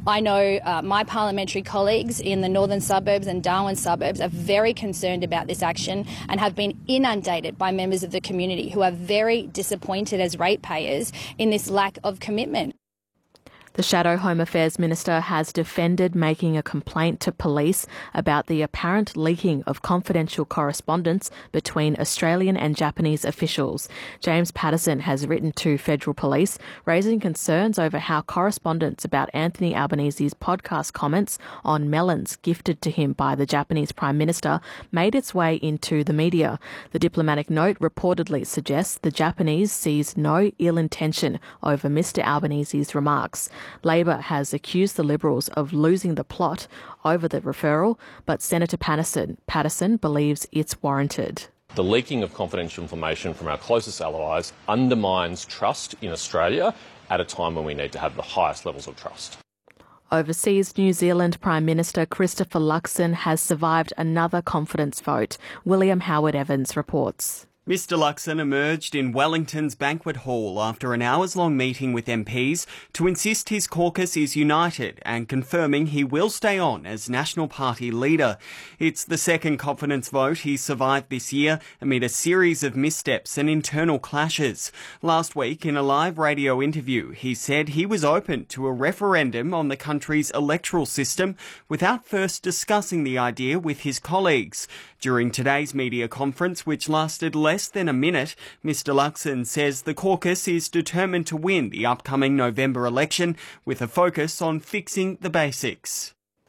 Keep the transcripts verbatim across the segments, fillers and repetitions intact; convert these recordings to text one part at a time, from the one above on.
I know uh, my parliamentary colleagues in the northern suburbs and Darwin suburbs are very concerned about this action and have been inundated by members of the community who are very disappointed as ratepayers in this lack of commitment. The Shadow Home Affairs Minister has defended making a complaint to police about the apparent leaking of confidential correspondence between Australian and Japanese officials. James Patterson has written to federal police, raising concerns over how correspondence about Anthony Albanese's podcast comments on melons gifted to him by the Japanese Prime Minister made its way into the media. The diplomatic note reportedly suggests the Japanese sees no ill intention over Mister Albanese's remarks. Labor has accused the Liberals of losing the plot over the referral, but Senator Patterson, Patterson believes it's warranted. The leaking of confidential information from our closest allies undermines trust in Australia at a time when we need to have the highest levels of trust. Overseas, New Zealand Prime Minister Christopher Luxon has survived another confidence vote. William Howard Evans reports. Mister Luxon emerged in Wellington's banquet hall after an hours-long meeting with M Ps to insist his caucus is united and confirming he will stay on as National Party leader. It's the second confidence vote he survived this year amid a series of missteps and internal clashes. Last week, in a live radio interview, he said he was open to a referendum on the country's electoral system without first discussing the idea with his colleagues. During today's media conference, which lasted less than a minute, Mister Luxon says the caucus is determined to win the upcoming November election with a focus on fixing the basics.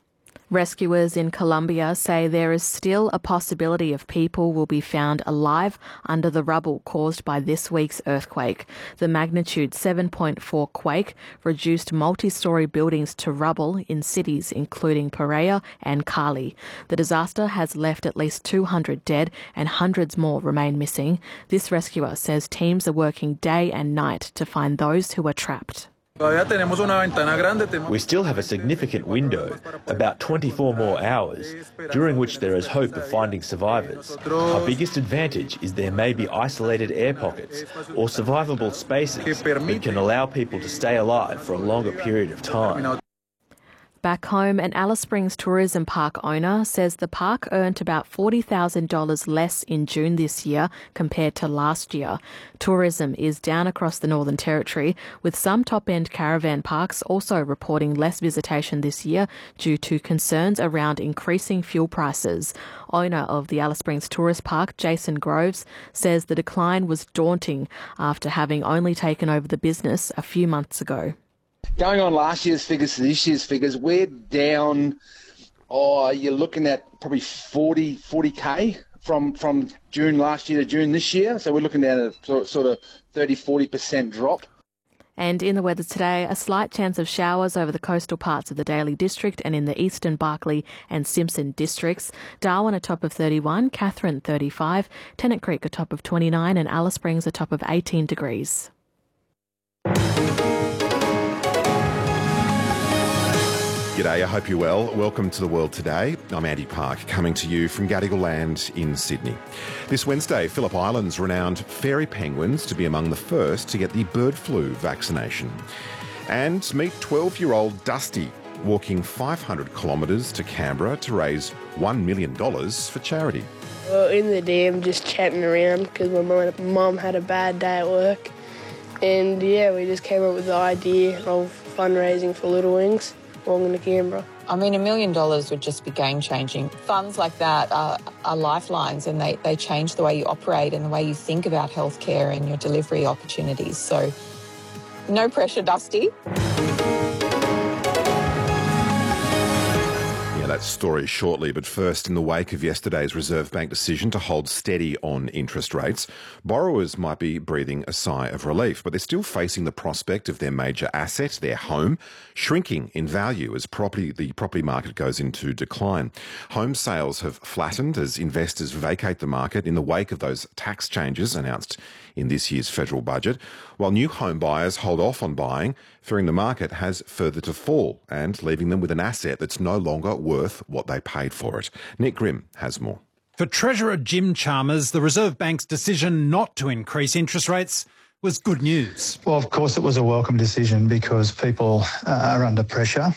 Rescuers in Colombia say there is still a possibility of people will be found alive under the rubble caused by this week's earthquake. The magnitude seven point four quake reduced multi-storey buildings to rubble in cities including Pereira and Cali. The disaster has left at least two hundred dead and hundreds more remain missing. This rescuer says teams are working day and night to find those who are trapped. We still have a significant window, about twenty-four more hours, during which there is hope of finding survivors. Our biggest advantage is there may be isolated air pockets or survivable spaces that can allow people to stay alive for a longer period of time. Back home, an Alice Springs tourism park owner says the park earned about forty thousand dollars less in June this year compared to last year. Tourism is down across the Northern Territory, with some top-end caravan parks also reporting less visitation this year due to concerns around increasing fuel prices. Owner of the Alice Springs Tourist Park, Jason Groves, says the decline was daunting after having only taken over the business a few months ago. Going on last year's figures to this year's figures, we're down, oh, you're looking at probably forty, forty K from, from June last year to June this year. So we're looking at a sort of thirty, forty percent drop. And in the weather today, a slight chance of showers over the coastal parts of the Daly District and in the eastern Barkly and Simpson districts. Darwin a top of thirty-one, Katherine thirty-five, Tennant Creek a top of twenty-nine and Alice Springs a top of eighteen degrees. G'day, I hope you're well. Welcome to The World Today. I'm Andy Park, coming to you from Gadigal Land in Sydney. This Wednesday, Phillip Island's renowned fairy penguins to be among the first to get the bird flu vaccination. And meet twelve-year-old Dusty, walking five hundred kilometres to Canberra to raise one million dollars for charity. Well, in the dam, just chatting around because my mum had a bad day at work. And yeah, we just came up with the idea of fundraising for Little Wings. Walking to Canberra. I mean, a million dollars would just be game-changing. Funds like that are, are lifelines and they, they change the way you operate and the way you think about healthcare and your delivery opportunities. So, no pressure, Dusty. That story shortly, but first, in the wake of yesterday's Reserve Bank decision to hold steady on interest rates, borrowers might be breathing a sigh of relief, but they're still facing the prospect of their major asset, their home, shrinking in value as property the property market goes into decline. Home sales have flattened as investors vacate the market in the wake of those tax changes announced in this year's federal budget, while new home buyers hold off on buying, fearing the market has further to fall and leaving them with an asset that's no longer worth what they paid for it. Nick Grimm has more. For Treasurer Jim Chalmers, the Reserve Bank's decision not to increase interest rates was good news. Well, of course, it was a welcome decision because people uh, are under pressure